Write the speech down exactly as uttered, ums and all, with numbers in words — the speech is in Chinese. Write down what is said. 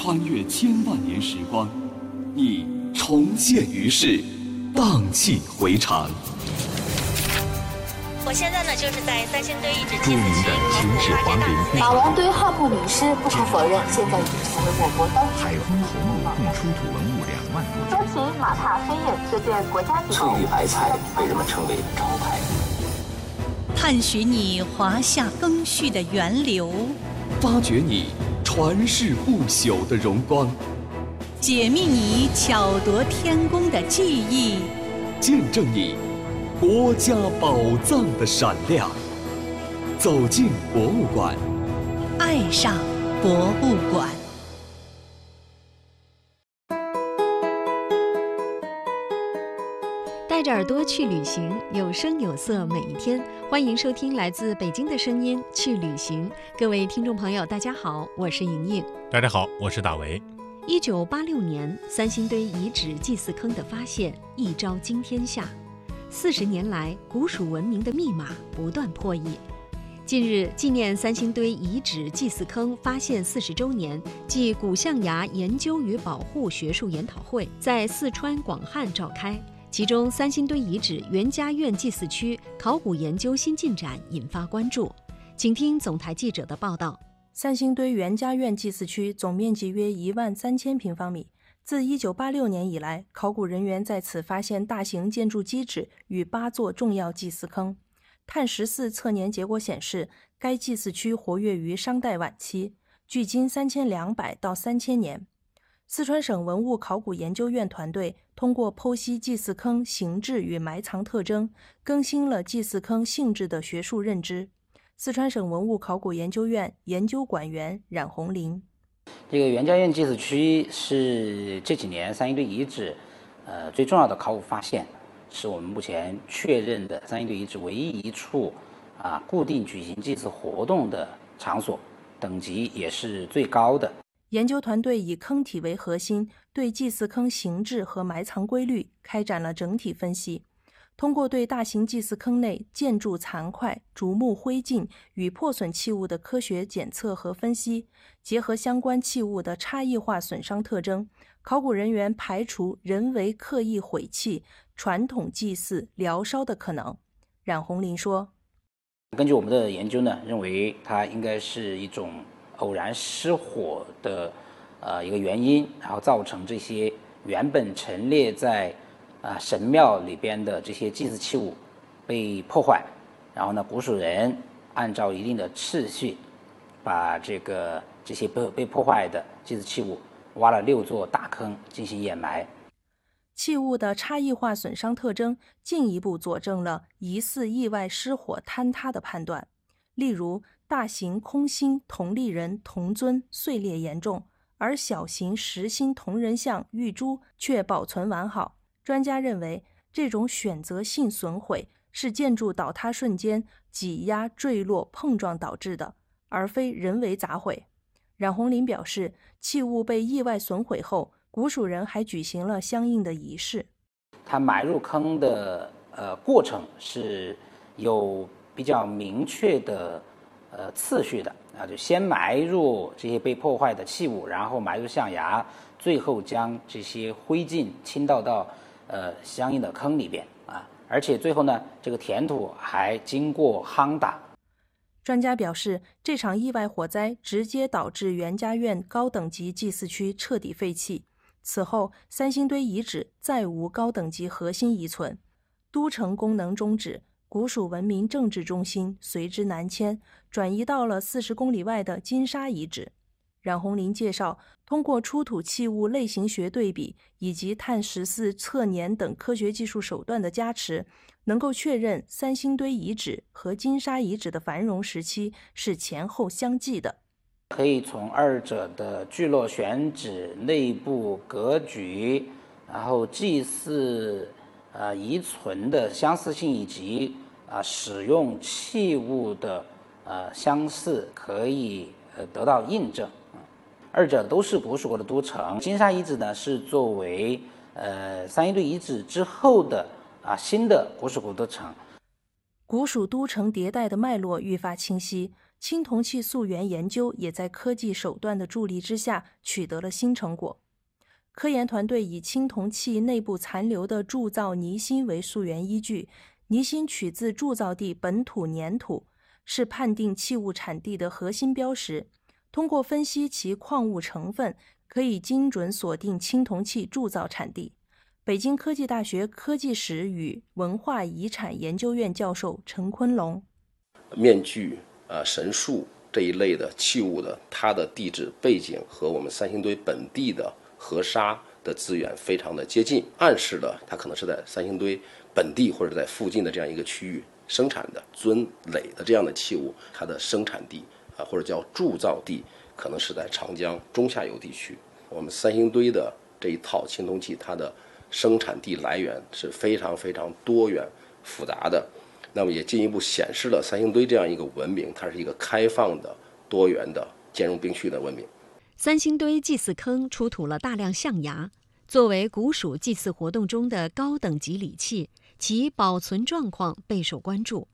穿越千万年时光，你重现于世，荡气回肠。 我现在呢，就是在三星堆遗址著名的秦始皇陵墓， 马王堆汉墓女尸不可否认，现在已经成为我国当地。 海昏侯墓共出土文物两万多说起马踏飞燕这件国家级翠玉白菜被人们称为招牌。 探寻你华夏更续的源流， 发掘你传世不朽的荣光， 解密你巧夺天工的技艺， 见证你国家宝藏的闪亮。走进博物馆， 爱上博物馆。 带着耳朵去旅行，有声有色每一天。欢迎收听来自北京的声音去旅行。各位听众朋友大家好，我是莹莹。 大家好，我是大为。 一九八六年，三星堆遗址祭祀坑的发现一朝惊天下。四十年来，古蜀文明的密码不断破译。近日，纪念三星堆遗址祭祀坑发现四十周年暨古象牙研究与保护学术研讨会在四川广汉召开。其中，三星堆遗址袁家院祭祀区考古研究新进展引发关注。请听总台记者的报道。 三星堆袁家院祭祀区总面积约一万三千平方米。自一九八六年以来，考古人员在此发现大型建筑基址与八座重要祭祀坑。碳十四测年结果显示，该祭祀区活跃于商代晚期，距今三千两百到三千年。四川省文物考古研究院团队通过剖析祭祀坑形制与埋藏特征，更新了祭祀坑性质的学术认知。四川省文物考古研究院研究馆员冉红林。 这个袁家院祭祀区是这几年三星堆遗址呃最重要的考古发现，是我们目前确认的三星堆遗址唯一一处啊固定举行祭祀活动的场所，等级也是最高的。 研究团队以坑体为核心，对祭祀坑形制和埋藏规律开展了整体分析。通过对大型祭祀坑内建筑残块、竹木灰烬与破损器物的科学检测和分析，结合相关器物的差异化损伤特征，考古人员排除人为刻意毁弃、传统祭祀、燎烧的可能。冉红林说： 根据我们的研究呢，认为它应该是一种偶然失火的呃一个原因，然后造成这些原本陈列在啊神庙里边的这些祭祀器物被破坏，然后呢，古蜀人按照一定的次序，把这个这些被被破坏的祭祀器物挖了六座大坑进行掩埋。 器物的差异化损伤特征进一步佐证了疑似意外失火坍塌的判断。例如，大型空心铜立人铜尊碎裂严重，而小型实心铜人像玉珠却保存完好。专家认为，这种选择性损毁是建筑倒塌瞬间挤压、坠落、碰撞导致的，而非人为砸毁。冉红林表示，器物被意外损毁后，古蜀人还举行了相应的仪式。 它埋入坑的呃过程是有比较明确的呃次序的啊，就先埋入这些被破坏的器物，然后埋入象牙，最后将这些灰烬倾倒到呃相应的坑里边啊，而且最后呢，这个填土还经过夯打。 专家表示，这场意外火灾直接导致袁家院高等级祭祀区彻底废弃。此后，三星堆遗址再无高等级核心遗存，都城功能终止，古蜀文明政治中心随之南迁，转移到了四十公里外的金沙遗址。冉红林介绍，通过出土器物类型学对比以及碳十四测年等科学技术手段的加持，能够确认三星堆遗址和金沙遗址的繁荣时期是前后相继的。 可以从二者的聚落选址、内部格局，然后祭祀呃遗存的相似性以及啊、呃、使用器物的呃相似，可以呃得到印证。二者都是古蜀国的都城。金沙遗址呢是作为呃三星堆遗址之后的啊新的古蜀国都城。 古蜀都城迭代的脉络愈发清晰。 青铜器溯源研究也在科技手段的助力之下取得了新成果。科研团队以青铜器内部残留的铸造泥芯为溯源依据，泥芯取自铸造地本土粘土，是判定器物产地的核心标识。通过分析其矿物成分，可以精准锁定青铜器铸造产地。北京科技大学科技史与文化遗产研究院教授陈坤龙： 面具、啊神树这一类的器物的，它的地质背景和我们三星堆本地的河沙的资源非常的接近，暗示了它可能是在三星堆本地或者在附近的这样一个区域生产的尊垒的这样的器物，它的生产地啊或者叫铸造地可能是在长江中下游地区。我们三星堆的这一套青铜器，它的生产地来源是非常非常多元复杂的，那么也进一步显示了三星堆这样一个文明，它是一个开放的、多元的、兼容并蓄的文明。 三星堆祭祀坑出土了大量象牙，作为古蜀祭祀活动中的高等级礼器，其保存状况备受关注。